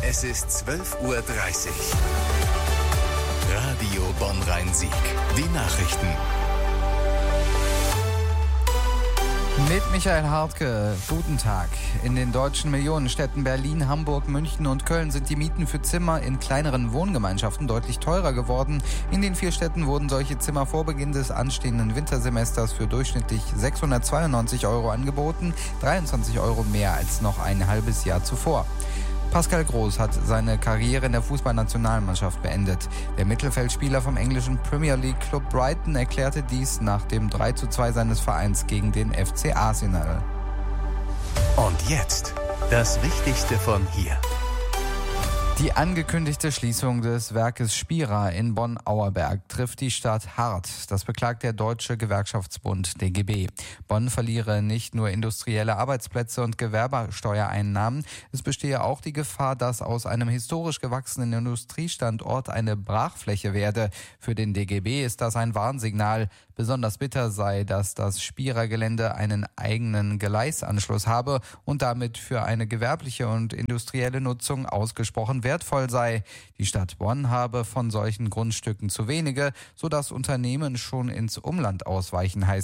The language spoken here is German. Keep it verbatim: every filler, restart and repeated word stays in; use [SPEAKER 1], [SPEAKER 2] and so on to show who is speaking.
[SPEAKER 1] Es ist zwölf Uhr dreißig. Radio Bonn-Rhein-Sieg. Die Nachrichten.
[SPEAKER 2] Mit Michael Hartke. Guten Tag. In den deutschen Millionenstädten Berlin, Hamburg, München und Köln sind die Mieten für Zimmer in kleineren Wohngemeinschaften deutlich teurer geworden. In den vier Städten wurden solche Zimmer vor Beginn des anstehenden Wintersemesters für durchschnittlich sechshundertzweiundneunzig Euro angeboten, dreiundzwanzig Euro mehr als noch ein halbes Jahr zuvor. Pascal Groß hat seine Karriere in der Fußballnationalmannschaft beendet. Der Mittelfeldspieler vom englischen Premier League Club Brighton erklärte dies nach dem drei zu zwei seines Vereins gegen den F C Arsenal.
[SPEAKER 1] Und jetzt das Wichtigste von hier.
[SPEAKER 2] Die angekündigte Schließung des Werkes Spira in Bonn-Auerberg trifft die Stadt hart. Das beklagt der Deutsche Gewerkschaftsbund D G B. Bonn verliere nicht nur industrielle Arbeitsplätze und Gewerbesteuereinnahmen. Es bestehe auch die Gefahr, dass aus einem historisch gewachsenen Industriestandort eine Brachfläche werde. Für den D G B ist das ein Warnsignal. Besonders bitter sei, dass das Spira-Gelände einen eigenen Gleisanschluss habe und damit für eine gewerbliche und industrielle Nutzung ausgesprochen wertvoll sei. Die Stadt Bonn habe von solchen Grundstücken zu wenige, sodass Unternehmen schon ins Umland ausweichen, heißt